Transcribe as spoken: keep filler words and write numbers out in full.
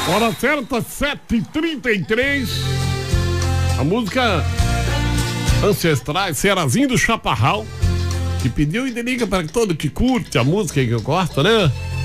Hora certa, sete e trinta e três. A música Ancestrais, Cearazinho do Chaparral, que pediu e dedica para todo que curte a música que eu gosto, né?